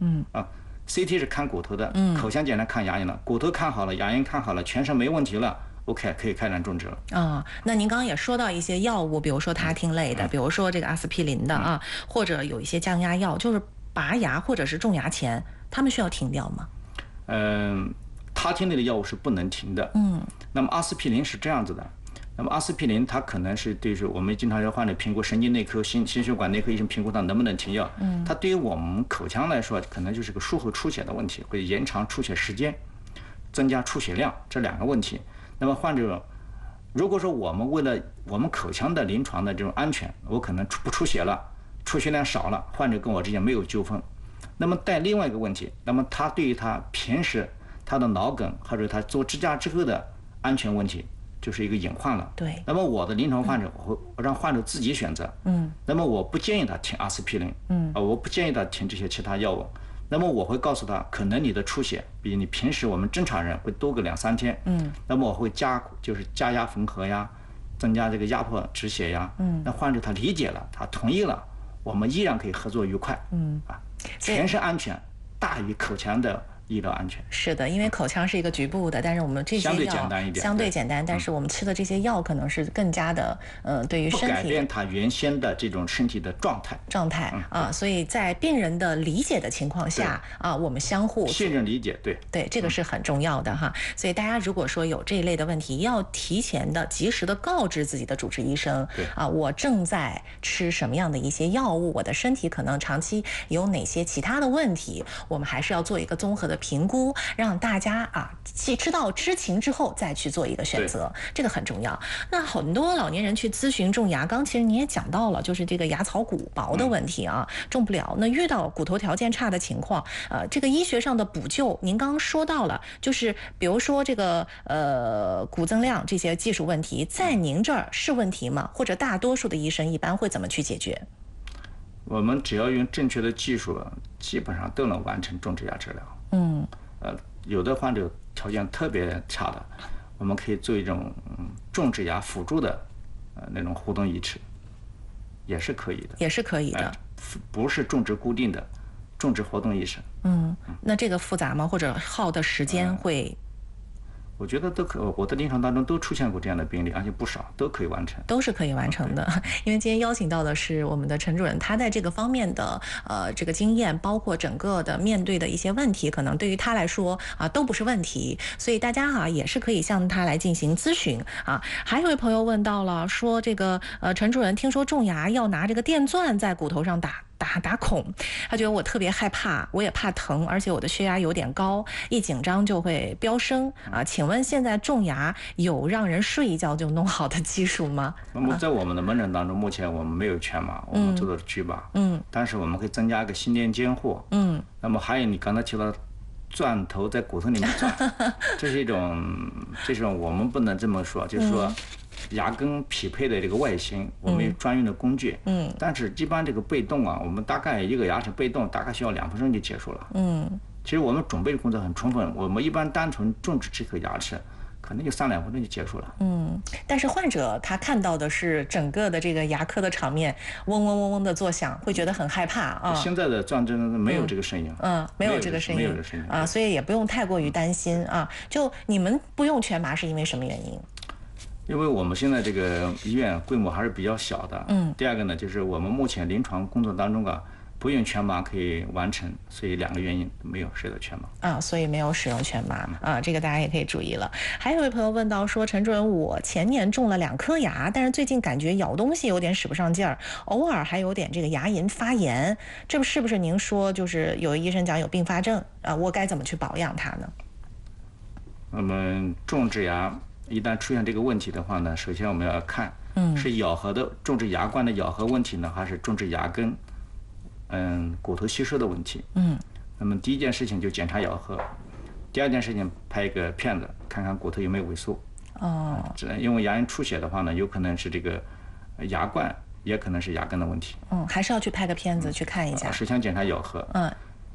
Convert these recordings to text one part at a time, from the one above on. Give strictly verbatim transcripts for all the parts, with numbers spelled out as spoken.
嗯啊 ，C T 是看骨头的，嗯，口腔检查看牙龈了，骨头看好了，牙龈看好了，全身没问题了。OK， 可以开展种植了啊。那您刚刚也说到一些药物，比如说他汀类的， 嗯、 比如说这个阿司匹林的啊，嗯、或者有一些降压药，就是拔牙或者是种牙前，他们需要停掉吗？ 嗯、呃，他汀类的药物是不能停的。嗯，那么阿司匹林是这样子的，那么阿司匹林它可能是对于我们经常要患者评估神经内科、心心血管内科医生评估它能不能停药。嗯，它对于我们口腔来说，可能就是个术后出血的问题，会延长出血时间，增加出血量这两个问题。那么患者，如果说我们为了我们口腔的临床的这种安全，我可能不出血了，出血量少了，患者跟我之间没有纠纷。那么带另外一个问题，那么他对于他平时他的脑梗或者他做支架之后的安全问题，就是一个隐患了。 对。 那么我的临床患者，我会让患者自己选择。嗯。那么我不建议他停阿司匹林。嗯。啊，我不建议他停这些其他药物。那么我会告诉他，可能你的出血比你平时我们正常人会多个两三天。嗯。那么我会加就是加压缝合呀，增加这个压迫止血呀。嗯。那患者他理解了，他同意了，我们依然可以合作愉快。嗯。啊，全身安全大于口腔的医疗安全。 是的，因为口腔是一个局部的，但是我们这些药相对简单一点， 相对简单，但是我们吃的这些药可能是更加的，呃，对于身体不改变它原先的这种身体的状态状态、嗯、啊，所以在病人的理解的情况下啊，我们相互信任理解，对对，这个是很重要的哈。所以大家如果说有这一类的问题，要提前的、及时的告知自己的主治医生， 对啊，我正在吃什么样的一些药物，我的身体可能长期有哪些其他的问题，我们还是要做一个综合的评估。让大家啊，知道知情之后再去做一个选择，这个很重要。那很多老年人去咨询种牙，刚其实你也讲到了，就是这个牙槽骨薄的问题啊，嗯、种不了。那遇到骨头条件差的情况，呃，这个医学上的补救，您刚刚说到了，就是比如说这个呃骨增量这些技术问题，在您这儿是问题吗？或者大多数的医生一般会怎么去解决？ 我们只要用正确的技术，基本上都能完成种植牙治疗。嗯。呃，有的患者条件特别差的，我们可以做一种、嗯、种植牙辅助的呃那种互动移植，也是可以的， 也是可以的， 呃、不是种植固定的，种植活动移植。 嗯，那这个复杂吗？或者耗的时间会？呃我觉得都可，我的临床当中都出现过这样的病例，而且不少，都可以完成， 都是可以完成的。嗯、因为今天邀请到的是我们的陈主任，他在这个方面的呃这个经验，包括整个的面对的一些问题，可能对于他来说啊都不是问题，所以大家啊也是可以向他来进行咨询啊。还有一位朋友问到了，说这个呃陈主任，听说种牙要拿这个电钻在骨头上打。打打孔，他觉得我特别害怕，我也怕疼，而且我的血压有点高，一紧张就会飙升啊！请问现在种牙有让人睡一觉就弄好的技术吗？ 那么在我们的门诊当中，目前我们没有全麻，我们做的是局麻，嗯，但是我们可以增加一个心电监护，嗯，那么还有你刚才提到钻头在骨头里面钻，这是一种，这种我们不能这么说，就是说。嗯牙根匹配的这个外形，我们有专用的工具。嗯，但是一般这个被动啊，我们大概一个牙齿被动大概需要两分钟就结束了。嗯，其实我们准备工作很充分，我们一般单纯种植这颗牙齿，可能就三两分钟就结束了。 嗯，但是患者他看到的是整个的这个牙科的场面，嗡嗡嗡嗡的作响，会觉得很害怕啊。 现在的钻针没有这个声音。 嗯，嗯没有这个声音， 没有这个声音啊，所以也不用太过于担心啊。就你们不用全麻是因为什么原因？ 因为我们现在这个医院规模还是比较小的，嗯。第二个呢，就是我们目前临床工作当中啊，不用全麻可以完成，所以两个原因没有使用全麻啊，所以没有使用全麻啊，这个大家也可以注意了。还有一位朋友问到说，陈主任，我前年种了两颗牙，但是最近感觉咬东西有点使不上劲儿，偶尔还有点这个牙龈发炎，这不是不是您说就是有医生讲有并发症啊？我该怎么去保养它呢？ 我们种植牙。一旦出现这个问题的话呢，首先我们要看，嗯，是咬合的种植牙冠的咬合问题呢，还是种植牙根，嗯，骨头吸收的问题，嗯。那么第一件事情就检查咬合，第二件事情拍一个片子，看看骨头有没有萎缩。哦。因为牙龈出血的话呢，有可能是这个牙冠，也可能是牙根的问题。 嗯，还是要去拍个片子、嗯、去看一下。 首先检查咬合。嗯。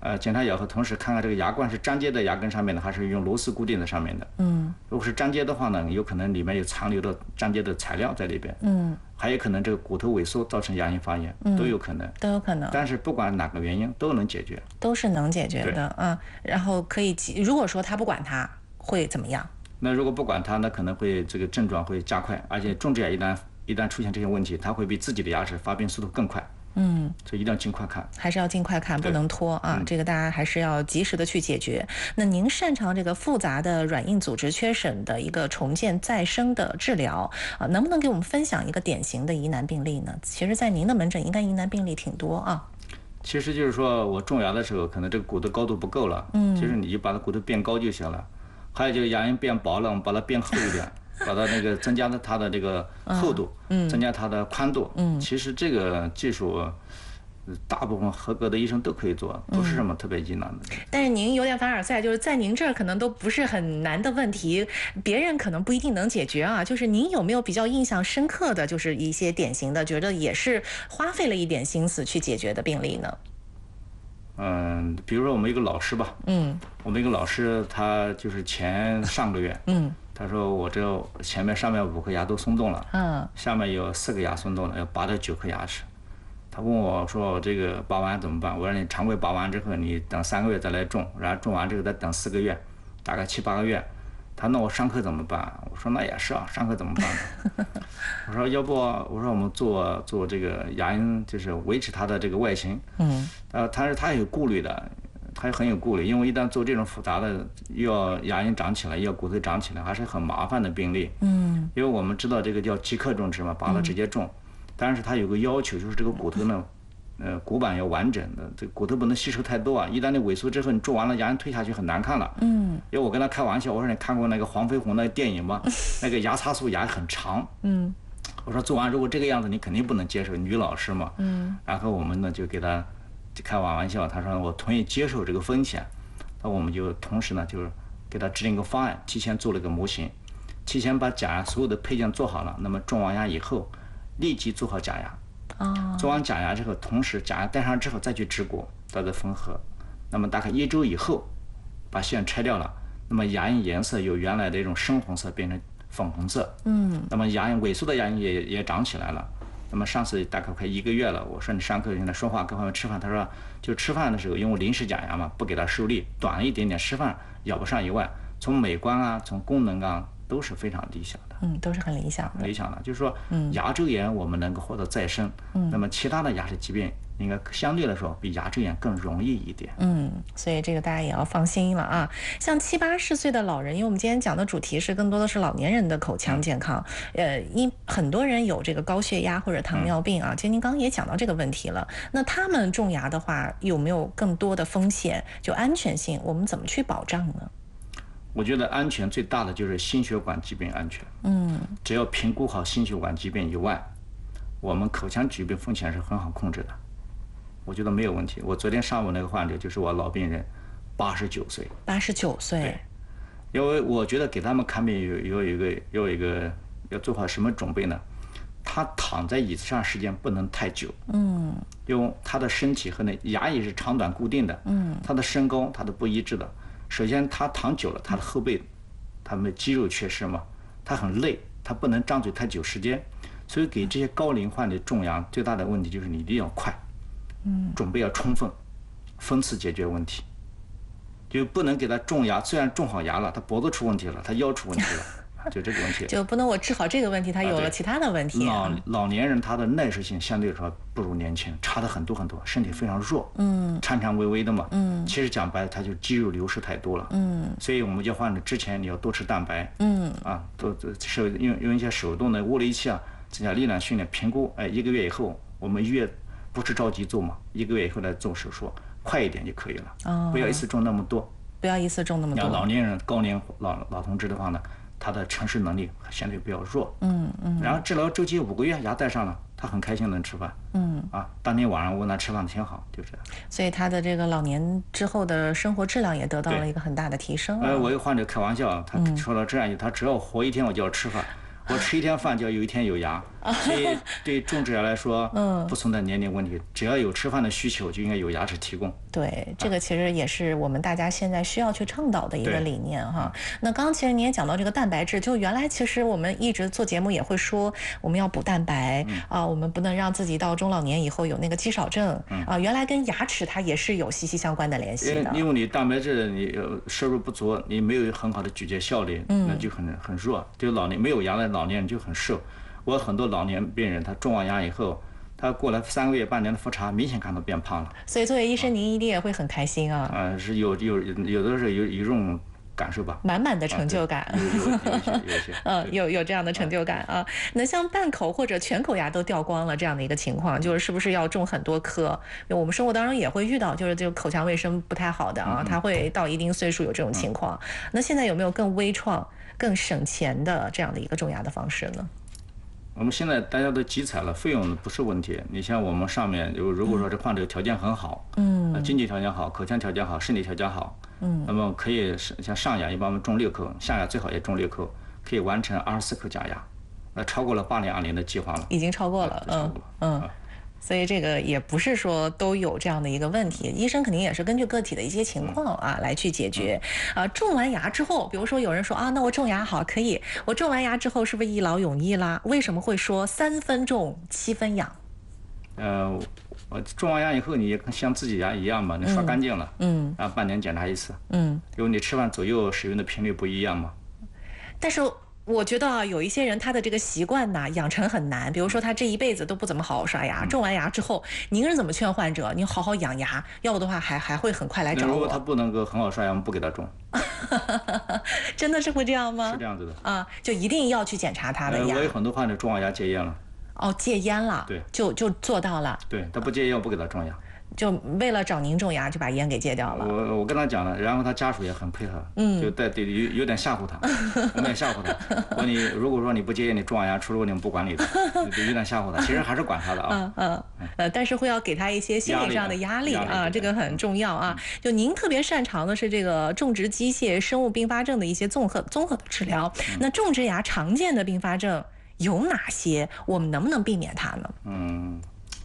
呃，检查牙后，同时看看这个牙冠是粘接在牙根上面的，还是用螺丝固定在上面的。嗯，如果是粘接的话呢，有可能里面有残留的粘接的材料在里边。嗯，还有可能这个骨头萎缩造成牙龈发炎，嗯、都有可能， 都有可能。 但是不管哪个原因都能解决， 都是能解决的啊、嗯。然后可以，如果说他不管它，会怎么样？ 那如果不管它，那可能会这个症状会加快，而且种植牙一旦一旦出现这些问题，它会比自己的牙齿发病速度更快。嗯，所以一定要尽快看， 还是要尽快看，不能拖啊！嗯、这个大家还是要及时的去解决。那您擅长这个复杂的软硬组织缺损的一个重建再生的治疗啊，能不能给我们分享一个典型的疑难病例呢？其实，在您的门诊应该疑难病例挺多啊。 其实就是说我种牙的时候，可能这个骨头高度不够了，嗯，就是你就把它骨头变高就行了。还有就是牙龈变薄了，我们把它变厚一点。把它那个增加它的这个厚度，嗯，增加它的宽度，嗯，其实这个技术，大部分合格的医生都可以做，不是什么特别疑难的。 但是您有点凡尔赛，就是在您这儿可能都不是很难的问题，别人可能不一定能解决啊。就是您有没有比较印象深刻的就是一些典型的，觉得也是花费了一点心思去解决的病例呢？ 嗯，比如说我们一个老师吧，嗯，我们一个老师他就是前上个月，嗯。他说我这前面上面五颗牙都松动了，嗯，下面有四个牙松动了，要拔掉九颗牙齿。他问我说我这个拔完怎么办？我说你常规拔完之后，你等三个月再来种，然后种完之后再等四个月，大概七八个月。他那我伤口怎么办？我说那也是啊，伤口怎么办呢？我说要不我说我们做做这个牙龈，就是维持它的这个外形，嗯，呃，他是他有顾虑的。他很有顾虑，因为一旦做这种复杂的，又要牙龈长起来，又要骨头长起来，还是很麻烦的病例。嗯，因为我们知道这个叫即刻种植嘛，拔了直接种，但是它有个要求，就是这个骨头呢，呃，骨板要完整的，这个骨头不能吸收太多啊。一旦你萎缩之后，你种完了牙龈推下去很难看了。嗯，因为我跟他开玩笑，我说你看过那个黄飞鸿那个电影吗？那个牙擦素牙很长。嗯，我说做完如果这个样子，你肯定不能接受，女老师嘛。嗯，然后我们呢就给他。开玩笑，他说我同意接受这个风险，那我们就同时呢，就是给他制定一个方案，提前做了个模型，提前把假牙所有的配件做好了，那么种完牙以后，立即做好假牙，哦，做完假牙之后，同时假牙戴上之后再去植骨，再做缝合，那么大概一周以后，把线拆掉了，那么牙龈颜色由原来的一种深红色变成粉红色，嗯，那么牙龈萎缩的牙龈也也长起来了。那么上次大概快一个月了，我说你上课现在说话跟朋友吃饭，他说就吃饭的时候因为临时假牙嘛，不给他受力，短了一点点，吃饭咬不上以外，从美观啊，从功能啊都是非常理想的。 嗯，都是很理想的。 理想的，就是说，嗯，牙周炎我们能够获得再生，嗯，那么其他的牙齿疾病应该相对来说比牙周炎更容易一点。 嗯，所以这个大家也要放心了啊。像七八十岁的老人，因为我们今天讲的主题是更多的是老年人的口腔健康，嗯、呃，因很多人有这个高血压或者糖尿病啊。其实您刚刚也讲到这个问题了，那他们种牙的话，有没有更多的风险？就安全性，我们怎么去保障呢？ 我觉得安全最大的就是心血管疾病安全。嗯，只要评估好心血管疾病以外，我们口腔疾病风险是很好控制的。我觉得没有问题。我昨天上午那个患者就是我老病人，八十九岁。 八十九岁。 因为我觉得给他们看病有有一个有一个要做好什么准备呢？他躺在椅子上时间不能太久。嗯。因为他的身体和那牙也是长短固定的。嗯。他的身高他都不一致的。首先他躺久了，他的后背，他们肌肉缺失嘛，他很累，他不能张嘴太久时间，所以给这些高龄患者种牙最大的问题就是你一定要快，嗯，准备要充分，分次解决问题，就不能给他种牙，虽然种好牙了，他脖子出问题了，他腰出问题了。就这个问题， 就不能我治好这个问题，他有了其他的问题。 老老年人他的耐受性相对来说不如年轻人，差的很多很多，身体非常弱，嗯，颤颤巍巍的嘛，嗯，其实讲白了，他就肌肉流失太多了，嗯，所以我们叫患者之前你要多吃蛋白，嗯，啊，多手用用一些手动的物理器啊，增加力量训练，评估，哎，一个月以后我们医院不是着急做嘛，一个月以后来做手术，快一点就可以了，哦，不要一次种那么多， 不要一次种那么多。 老年人、高龄老老同志的话呢，他的承受能力相对比较弱，嗯嗯，然后治疗周期五个月，牙戴上了，他很开心能吃饭，嗯啊，当天晚上问他吃饭挺好，就这样。 所以他的这个老年之后的生活质量也得到了一个很大的提升。 呃，我有患者开玩笑，他说了这样，他只要活一天我就要吃饭，我吃一天饭就要有一天有牙， 所以对种植牙来说，嗯，不存在年龄问题，只要有吃饭的需求，就应该有牙齿提供。 对，这个其实也是我们大家现在需要去倡导的一个理念哈。那刚刚其实你也讲到这个蛋白质，就原来其实我们一直做节目也会说，我们要补蛋白、嗯、啊，我们不能让自己到中老年以后有那个肌少症、嗯、啊，原来跟牙齿它也是有息息相关的联系的。 因为你蛋白质你摄入不足，你没有很好的咀嚼效率，嗯、那就很很弱。对老年没有牙的老年人就很瘦。我很多老年病人，他种完牙以后。他过了三个月、半年的复查，明显看到变胖了。 所以作为医生，您一定也会很开心啊。 啊，是有有有的时候有有一种感受吧， 满满的成就感。 有有有些有些， 嗯，有有这样的成就感啊。那像半口或者全口牙都掉光了这样的一个情况，就是是不是要种很多颗？我们生活当中也会遇到，就是这个口腔卫生不太好的啊，他会到一定岁数有这种情况。那现在有没有更微创、更省钱的这样的一个种牙的方式呢？ 我们现在大家都集采了，费用不是问题。你像我们上面，如如果说这患者条件很好，嗯，经济条件好，口腔条件好，身体条件好，嗯，那么可以像上牙一般，我们种六颗，下牙最好也种六颗，可以完成二十四颗假牙，那超过了八年二年的计划了， 已经超过了，嗯嗯。嗯所以这个也不是说都有这样的一个问题，医生肯定也是根据个体的一些情况啊来去解决。啊，种完牙之后，比如说有人说啊，那我种牙好可以，我种完牙之后是不是一劳永逸啦？为什么会说三分种七分养？ 呃，我种完牙以后，你像自己牙一样嘛，你刷干净了，嗯，然后半年检查一次，嗯，因为你吃饭左右使用的频率不一样嘛。 但是。我觉得啊，有一些人他的这个习惯呢养成很难，比如说他这一辈子都不怎么好好刷牙，种完牙之后，您是怎么劝患者？你好好养牙，要不的话还还会很快来找我。 如果他不能够很好刷牙，我们不给他种。 真的是会这样吗？ 是这样子的啊，就一定要去检查他的牙。 呃、我有很多患者种完牙戒烟了。 哦，戒烟了。 对， 就就做到了。 对，他不戒烟，我不给他种牙。 就为了找您种牙，就把烟给戒掉了。 我我跟他讲了，然后他家属也很配合，嗯，就带对有有点吓唬他，我们也吓唬他。我说你如果说你不戒烟，你种完牙出了问题我们不管你的，有点吓唬他。其实还是管他的啊， 嗯嗯呃，但是会要给他一些心理上的压力啊，这个很重要啊。就您特别擅长的是这个种植机械生物并发症的一些综合综合的治疗。那种植牙常见的并发症有哪些？我们能不能避免它呢？ 嗯。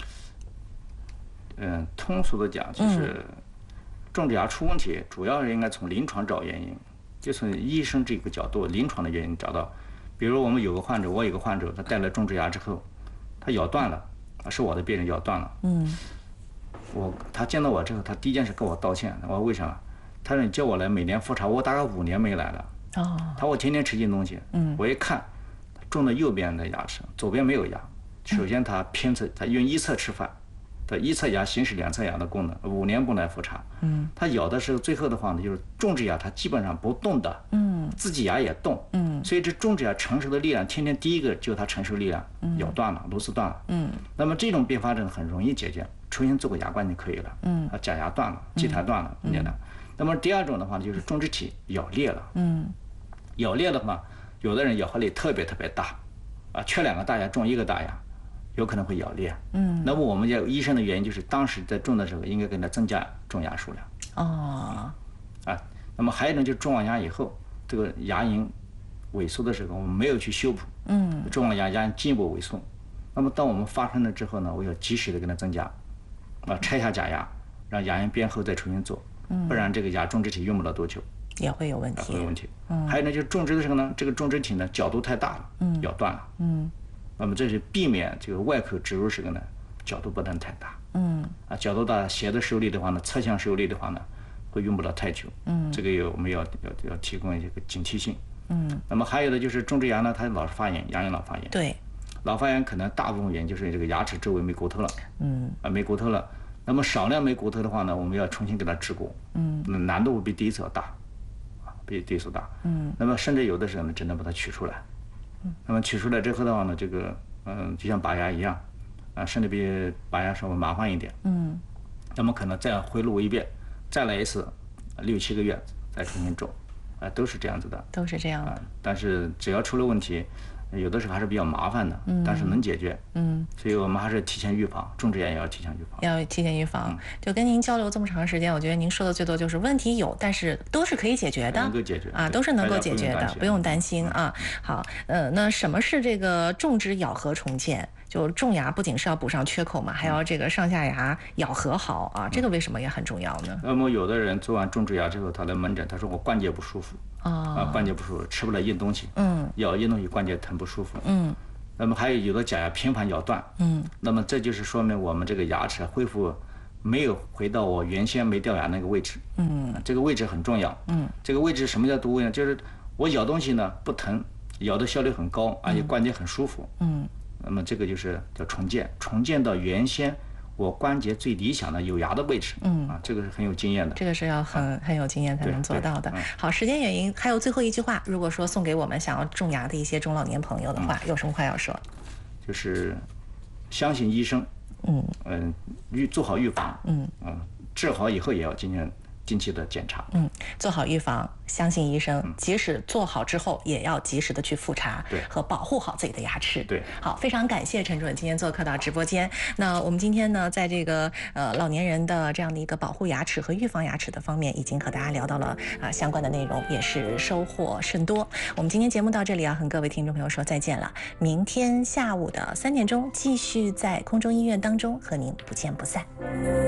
嗯，通俗的讲就是，种植牙出问题，主要应该从临床找原因，就从医生这个角度，临床的原因找到。比如我们有个患者，我有个患者，他戴了种植牙之后，他咬断了，是我的病人咬断了。嗯。我他见到我之后，他第一件事跟我道歉。我说为什么？他说你叫我来每年复查，我大概五年没来了。哦。他说我天天吃进东西。嗯。我一看，种的右边的牙齿，左边没有牙。首先他偏侧，他用一侧吃饭。的一侧牙行使两侧牙的功能，五年不来复查。嗯，他咬的时候，最后的话呢，就是种植牙，它基本上不动的。嗯，自己牙也动。嗯，所以这种植牙承受的力量，天天第一个就是它承受力量，咬断了，螺丝断了。嗯，那么这种并发症很容易解决，重新做个牙冠就可以了。嗯，啊，假牙断了，基台断了，很简单。那么第二种的话就是种植体咬裂了。嗯，咬裂的话，有的人咬合力特别特别大，啊，缺两个大牙种一个大牙。有可能会咬裂，嗯，那么我们家医生的原因就是当时在种的时候应该给它增加种牙数量，哦，啊，那么还有一种就是种完牙以后，这个牙龈萎缩的时候，我们没有去修补，嗯，种完牙牙龈进一步萎缩，那么当我们发生了之后呢，我要及时的给它增加，啊，拆下假牙，让牙龈变厚再重新做，嗯，不然这个牙种植体用不了多久， 也会有问题， 会有问题，嗯，还有呢就是种植的时候呢，这个种植体呢角度太大了，嗯，咬断了，嗯。那么这是避免这个外口植入时候呢，角度不能太大。嗯。啊，角度大，斜的受力的话呢，侧向受力的话呢，会用不了太久。嗯。这个有我们要要要提供一个警惕性。嗯。那么还有的就是种植牙呢，它老是发炎，牙龈老发炎。 对。 老发炎可能大部分原因就是这个牙齿周围没骨头了。嗯。啊，没骨头了。那么少量没骨头的话呢，我们要重新给它植骨。嗯。难度比第一次要大，啊，比第一次大。嗯。那么甚至有的时候呢，只能把它取出来。那么取出来之后的话呢，这个嗯，就像拔牙一样，啊，甚至比拔牙稍微麻烦一点。嗯。那么可能再回路一遍，再来一次，六七个月再重新种，啊，都是这样子的。 都是这样的。 啊，但是只要出了问题， 有的时候还是比较麻烦的，嗯、但是能解决。 嗯， 所以我们还是提前预防，种植园也要提前预防。 要提前预防。嗯、就跟您交流这么长时间，我觉得您说的最多就是问题有，但是都是可以解决的， 能够解决啊，都是能够解决的，不用担心啊。好，呃，那什么是这个种植咬合重建？就种牙不仅是要补上缺口嘛，还要这个上下牙咬合好啊，这个为什么也很重要呢？ 那么有的人做完种植牙之后，他来门诊，他说我关节不舒服， 哦、 啊，关节不舒服，吃不了硬东西， 嗯， 咬硬东西关节疼不舒服， 嗯， 那么还有有的假牙频繁咬断， 嗯， 那么这就是说明我们这个牙齿恢复没有回到我原先没掉牙那个位置， 嗯， 这个位置很重要， 嗯， 这个位置什么叫多位呢？就是我咬东西呢不疼，咬的效率很高，而且关节很舒服， 嗯。 那么这个就是叫重建，重建到原先我关节最理想的有牙的位置，嗯啊，这个是很有经验的， 这个是要很、啊、很有经验才能做到的。嗯、好，时间原因，还有最后一句话，如果说送给我们想要种牙的一些中老年朋友的话，嗯、有什么话要说？ 就是相信医生，嗯嗯，预、呃、做好预防，嗯嗯、呃，治好以后也要进行定期的检查， 嗯，做好预防，相信医生，嗯、即使做好之后，也要及时的去复查， 对， 和保护好自己的牙齿。 对， 好，非常感谢陈主任今天做客到直播间。那我们今天呢，在这个呃老年人的这样的一个保护牙齿和预防牙齿的方面，已经和大家聊到了啊、呃、相关的内容，也是收获甚多。我们今天节目到这里啊，和各位听众朋友说再见了。明天下午的三点钟，继续在空中医院当中和您不见不散。